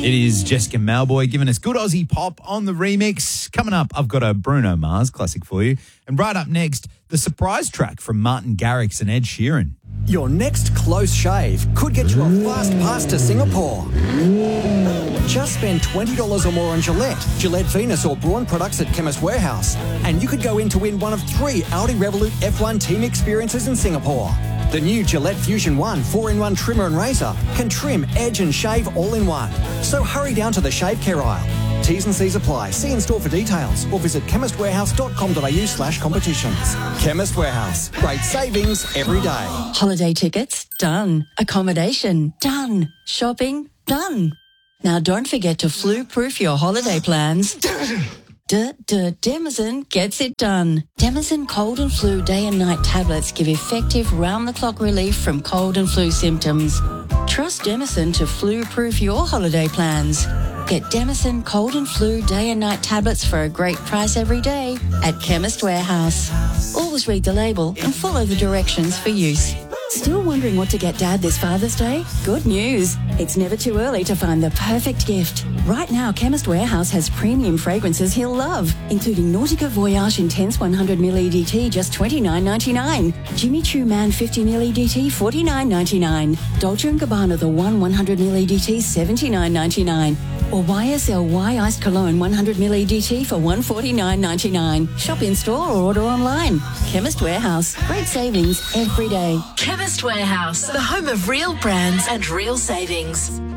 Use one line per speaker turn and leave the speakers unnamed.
It is Jessica Malboy giving us good Aussie pop on the remix. Coming up, I've got a Bruno Mars classic for you. And right up next, the surprise track from Martin Garrix and Ed Sheeran.
Your next close shave could get you a fast pass to Singapore. Just spend $20 or more on Gillette Venus or Braun products at Chemist Warehouse, and you could go in to win one of 3 Audi Revolut F1 team experiences in Singapore. The new Gillette Fusion 1 4-in-1 trimmer and razor can trim, edge and shave all in one. So hurry down to the shave care aisle. T's and C's apply. See in store for details or visit chemistwarehouse.com.au/competitions. Chemist Warehouse. Great savings every day.
Holiday tickets? Done. Accommodation? Done. Shopping? Done. Now don't forget to flu-proof your holiday plans. Demazin gets it done. Demazin cold and flu day and night tablets give effective round-the-clock relief from cold and flu symptoms. Trust Demazin to flu-proof your holiday plans. Get Demazin cold and flu day and night tablets for a great price every day at Chemist Warehouse. Always read the label and follow the directions for use. Still wondering what to get Dad this Father's Day? Good news. It's never too early to find the perfect gift. Right now, Chemist Warehouse has premium fragrances he'll love, including Nautica Voyage Intense 100ml EDT, just $29.99. Jimmy Choo Man 50ml EDT, $49.99. Dolce & Gabbana The One 100ml EDT, $79.99. Or YSL Iced Cologne 100ml EDT for $149.99. Shop in store or order online. Chemist Warehouse. Great savings every day.
Chemist Warehouse, the home of real brands and real savings.